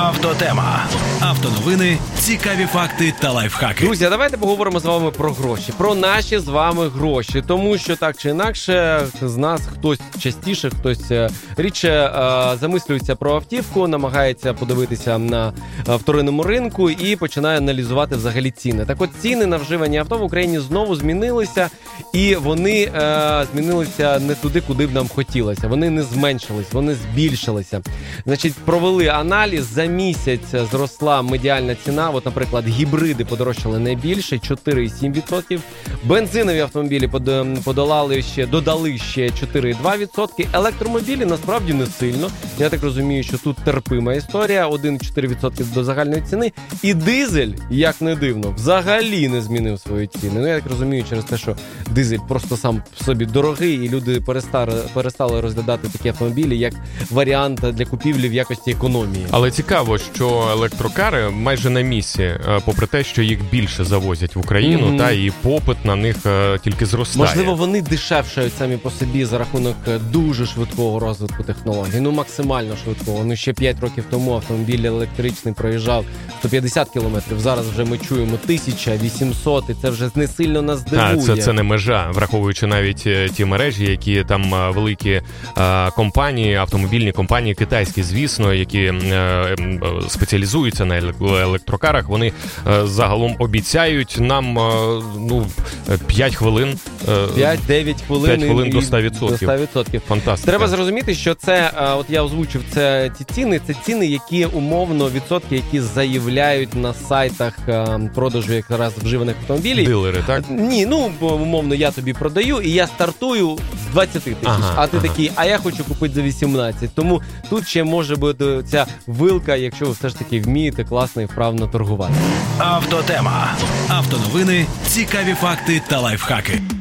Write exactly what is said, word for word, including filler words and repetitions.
Автотема. Автоновини, цікаві факти та лайфхаки. Друзі, а давайте поговоримо з вами про гроші. Про наші з вами гроші. Тому що так чи інакше, з нас хтось частіше, хтось рідше е, замислюється про автівку, намагається подивитися на вторинному ринку і починає аналізувати взагалі ціни. Так от ціни на вживані авто в Україні знову змінилися. І вони е, змінилися не туди, куди б нам хотілося. Вони не зменшились, вони збільшилися. Значить, провели аналіз, за місяць зросла медіальна ціна. От, наприклад, гібриди подорожчали найбільше, чотири цілих сім десятих відсотка. Бензинові автомобілі подолали ще, додали ще чотири цілих два десятих відсотка. Електромобілі насправді не сильно. Я так розумію, що тут терпима історія, один цілих чотири десятих відсотка до загальної ціни. І дизель, як не дивно, взагалі не змінив свої ціни. Ну, я так розумію, через те, що дизель просто сам собі дорогий, і люди перестали, перестали розглядати такі автомобілі як варіант для купівлі в якості економії. Але цікаво, що електрокари майже на місці, попри те, що їх більше завозять в Україну, mm-hmm. та і попит на них тільки зростає. Можливо, вони дешевшають самі по собі за рахунок дуже швидкого розвитку технологій. Ну, максимально швидкого. Ну, ще п'ять років тому автомобіль електричний проїжджав сто п'ятдесят кілометрів. Зараз вже ми чуємо тисяча вісімсот, і це вже не сильно нас дивує. Так, це, це не межа, враховуючи навіть ті мережі, які там великі е, компанії, автомобільні компанії, китайські, звісно, які е, спеціалізуються на електрокарах, вони е, загалом обіцяють нам е, ну, п'ять хвилин. Е, п'ять-дев'ять хвилин. п'ять хвилин до ста відсотків. До ста відсотків. Фантастика. Треба зрозуміти, що це, от я озвучив, це ці ціни, це ціни, які умовно, відсотки, які заявляють на сайтах продажу якраз вживаних автомобілів. Дилери, так? Ні, ну, умовно, я тобі продаю, і я стартую з двадцять тисяч, ага, а ти ага. такий, а я хочу купити за вісімнадцять. Тому тут ще може бути ця вилка, якщо ви все ж таки вмієте класно і вправно торгувати. Автотема. Автоновини, цікаві факти та лайфхаки.